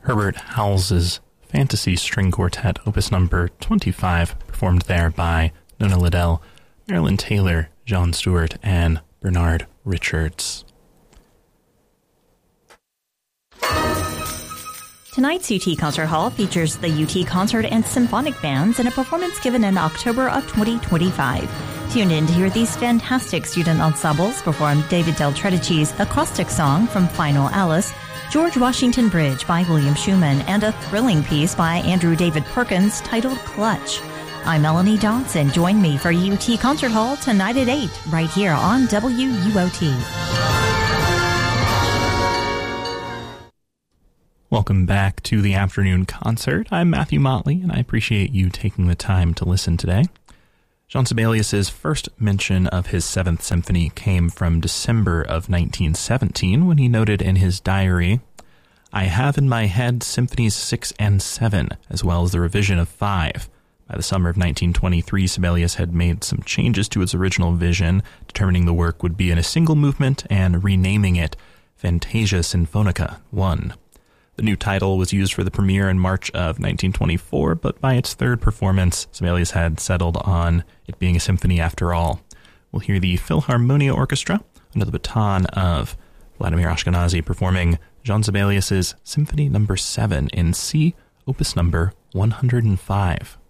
Herbert Howells's Fantasy String Quartet, opus number 25, performed there by Nona Liddell, Marilyn Taylor, John Stewart, and Bernard Richards. Tonight's UT Concert Hall features the UT Concert and Symphonic Bands in a performance given in October of 2025. Tune in to hear these fantastic student ensembles perform David Del Tredici's Acrostic Song from Final Alice, George Washington Bridge by William Schumann, and a thrilling piece by Andrew David Perkins titled Clutch. I'm Melanie Dodson. Join me for UT Concert Hall tonight at 8, right here on WUOT. Welcome back to the afternoon concert. I'm Matthew Motley, and I appreciate you taking the time to listen today. Jean Sibelius's first mention of his Seventh Symphony came from December of 1917, when he noted in his diary, "I have in my head Symphonies 6 and 7, as well as the revision of 5. By the summer of 1923, Sibelius had made some changes to his original vision, determining the work would be in a single movement and renaming it Fantasia Sinfonica 1. The new title was used for the premiere in March of 1924, but by its third performance, Sibelius had settled on it being a symphony after all. We'll hear the Philharmonia Orchestra under the baton of Vladimir Ashkenazy performing Jean Sibelius's Symphony No. 7 in C, opus number 105.